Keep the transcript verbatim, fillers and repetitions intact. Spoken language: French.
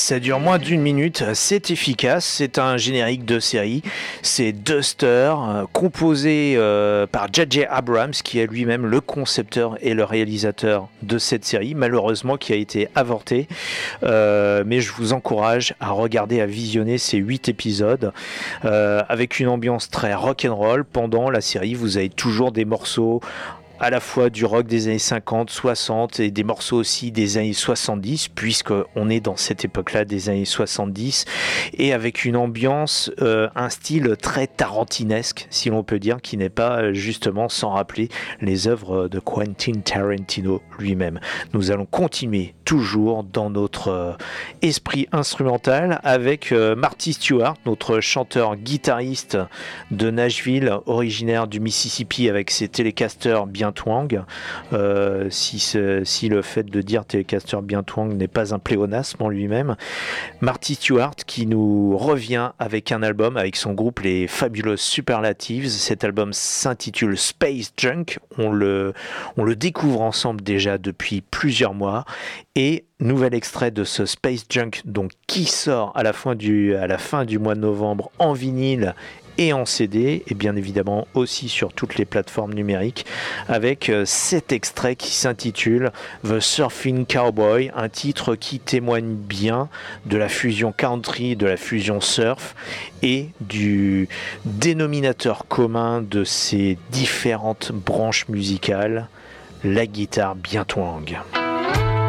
Ça dure moins d'une minute, c'est efficace, c'est un générique de série, c'est Duster, euh, composé euh, par J J Abrams, qui est lui-même le concepteur et le réalisateur de cette série, malheureusement qui a été avorté, euh, mais je vous encourage à regarder, à visionner ces huit épisodes, euh, avec une ambiance très rock'n'roll. Pendant la série, vous avez toujours des morceaux à la fois du rock des années cinquante, soixante et des morceaux aussi des années soixante-dix, puisqu'on est dans cette époque-là des années soixante-dix, et avec une ambiance, euh, un style très tarantinesque, si l'on peut dire, qui n'est pas justement sans rappeler les œuvres de Quentin Tarantino lui-même. Nous allons continuer toujours dans notre euh, esprit instrumental avec euh, Marty Stuart, notre chanteur-guitariste de Nashville, originaire du Mississippi, avec ses télécasters bien twang, euh, si, si le fait de dire télécaster bien twang n'est pas un pléonasme en lui-même. Marty Stuart qui nous revient avec un album avec son groupe les Fabulous Superlatives. Cet album s'intitule Space Junk. On le, on le découvre ensemble déjà depuis plusieurs mois, et nouvel extrait de ce Space Junk, donc qui sort à la fin du, à la fin du mois de novembre en vinyle et en C D, et bien évidemment aussi sur toutes les plateformes numériques, avec cet extrait qui s'intitule The Surfing Cowboy, un titre qui témoigne bien de la fusion country, de la fusion surf, et du dénominateur commun de ces différentes branches musicales, la guitare bien twang.